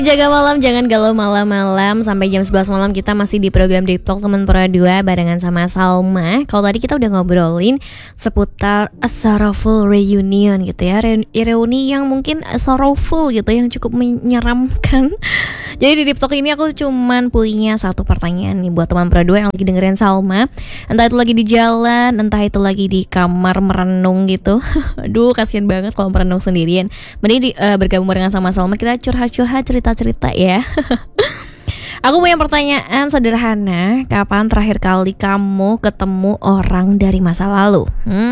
Jaga malam, jangan galau malam-malam. Sampai jam 11 malam kita masih di program Deep Talk teman Pura 2 barengan sama Salma. Kalau tadi kita udah ngobrolin seputar a sorrowful reunion gitu ya, reuni yang mungkin sorrowful gitu, yang cukup menyeramkan. Jadi di Deep Talk ini aku cuman punya satu pertanyaan nih buat teman Pura 2 yang lagi dengerin Salma. Entah itu lagi di jalan, entah itu lagi di kamar merenung gitu. Aduh, kasihan banget kalau merenung sendirian. Mending bergabung barengan sama Salma, kita curhat-curhat, cerita ya. Aku punya pertanyaan sederhana. Kapan terakhir kali kamu ketemu orang dari masa lalu?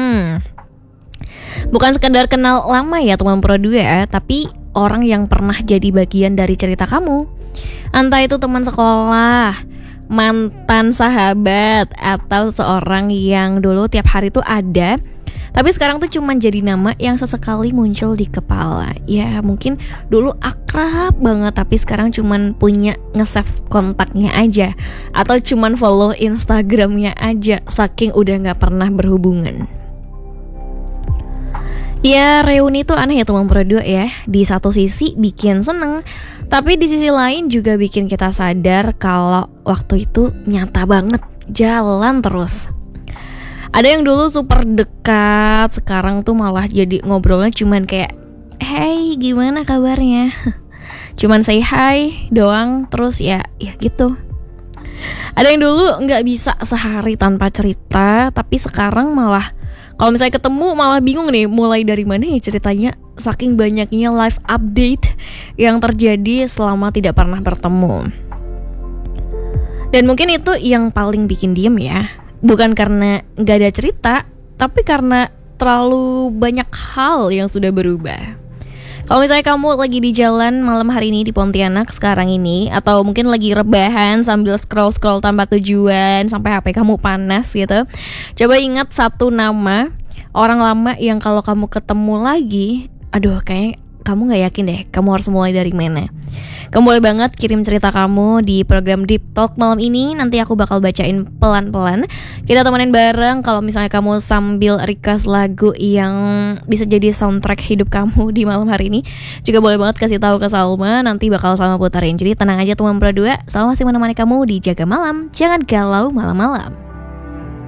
Bukan sekedar kenal lama ya teman Pro 2 ya, tapi orang yang pernah jadi bagian dari cerita kamu. Entah itu teman sekolah, mantan sahabat, atau seorang yang dulu tiap hari tuh ada, tapi sekarang tuh cuman jadi nama yang sesekali muncul di kepala. Ya mungkin dulu akrab banget, tapi sekarang cuman punya nge-save kontaknya aja, atau cuman follow Instagramnya aja, saking udah gak pernah berhubungan. Ya reuni tuh aneh ya teman Pro 2 ya. Di satu sisi bikin seneng, tapi di sisi lain juga bikin kita sadar kalau waktu itu nyata banget, jalan terus. Ada yang dulu super dekat, sekarang tuh malah jadi ngobrolnya cuman kayak, hey gimana kabarnya? Cuman say hi doang, terus ya gitu. Ada yang dulu gak bisa sehari tanpa cerita, tapi sekarang malah kalau misalnya ketemu malah bingung nih mulai dari mana ya ceritanya, saking banyaknya live update yang terjadi selama tidak pernah bertemu. Dan mungkin itu yang paling bikin diem ya. Bukan karena gak ada cerita, tapi karena terlalu banyak hal yang sudah berubah. Kalau misalnya kamu lagi di jalan malam hari ini di Pontianak sekarang ini, atau mungkin lagi rebahan sambil scroll-scroll tanpa tujuan sampai HP kamu panas gitu, coba ingat satu nama orang lama yang kalau kamu ketemu lagi, aduh kayaknya kamu gak yakin deh kamu harus mulai dari mana. Kamu boleh banget kirim cerita kamu di program Deep Talk malam ini. Nanti aku bakal bacain pelan-pelan. Kita temenin bareng. Kalau misalnya kamu sambil request lagu yang bisa jadi soundtrack hidup kamu di malam hari ini, juga boleh banget kasih tahu ke Salma. Nanti bakal Salma putarin. Jadi tenang aja teman berdua, Salma masih menemani kamu di Jaga Malam, jangan galau malam-malam.